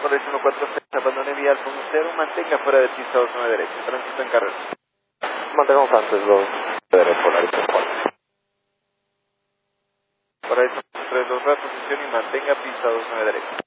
Correcto 146, abandone vía Alfonso 0, mantenga fuera de pista 29 derecho, tránsito en carrera. Mantengamos antes los derecho por la derecha. Correcto 32 reposición y mantenga pista 29 derecho.